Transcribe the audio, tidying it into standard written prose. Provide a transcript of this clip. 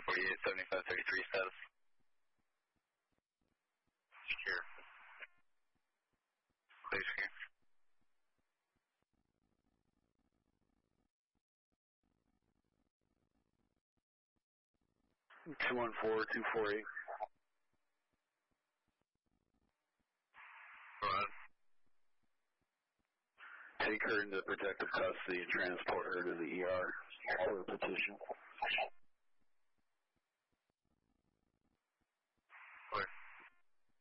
248, 7533 status. Secure. Please secure. 214-248. Go ahead. Take her into protective custody and transport her to the ER for a petition.